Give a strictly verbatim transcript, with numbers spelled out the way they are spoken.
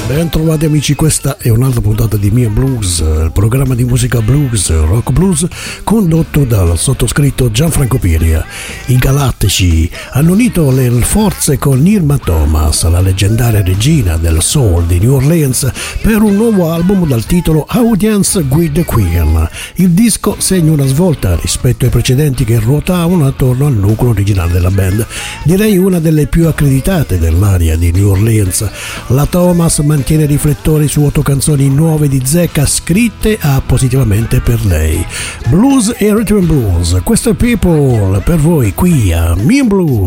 Ben trovati amici, questa è un'altra puntata di Mia Blues, il programma di musica blues, rock blues, condotto dal sottoscritto Gianfranco Piria. I Galattici hanno unito le forze con Irma Thomas, la leggendaria regina del soul di New Orleans, per un nuovo album dal titolo Audience with the Queen. Il disco segna una svolta rispetto ai precedenti che ruotavano attorno al nucleo originale della band, direi una delle più accreditate dell'area di New Orleans. La Thomas mantiene riflettori su otto canzoni nuove di zecca scritte appositivamente per lei. Blues e Rhythm and Blues, questo è People per voi qui a Me and Blues.